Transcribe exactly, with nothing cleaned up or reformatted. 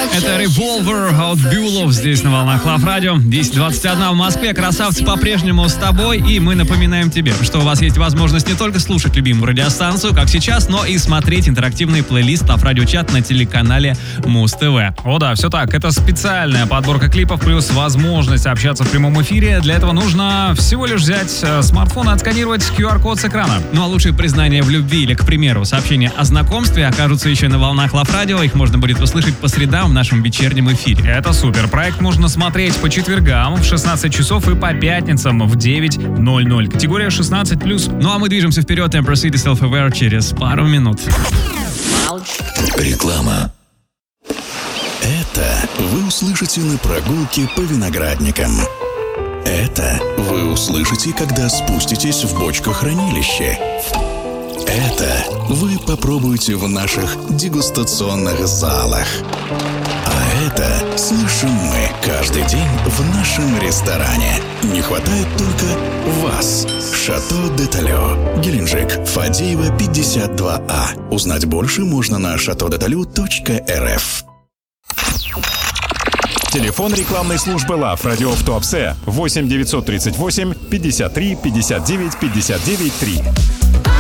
Это Revolver от Бюлов здесь на волнах Love Radio. десять двадцать один в Москве. Красавцы по-прежнему с тобой. И мы напоминаем тебе, что у вас есть возможность не только слушать любимую радиостанцию, как сейчас, но и смотреть интерактивный плейлист Love Radio Chat на телеканале Муз ТВ. О да, все так. Это специальная подборка клипов плюс возможность общаться в прямом эфире. Для этого нужно всего лишь взять э, смартфон и отсканировать ку ар-код с экрана. Ну а лучшие признания в любви или, к примеру, сообщения о знакомстве окажутся еще на волнах Love Radio. Их можно будет услышать по средам в нашем вечернем эфире. Это супер. Проект можно смотреть по четвергам в шестнадцать часов и по пятницам в девять ноль ноль. Категория шестнадцать плюс. Ну а мы движемся вперед. Empress City Self-Aware через пару минут. Реклама. Это вы услышите на прогулке по виноградникам. Это вы услышите, когда спуститесь в бочкохранилище. Это вы попробуете в наших дегустационных залах. А это слышим мы каждый день в нашем ресторане. Не хватает только вас. Шато де Талё, Геленджик, Фадеева, пятьдесят два А. Узнать больше можно на шато де талё точка эр эф. Телефон рекламной службы Love Radio в Туапсе восемь девятьсот тридцать восемь пятьдесят три пятьдесят девять пятьдесят девять три.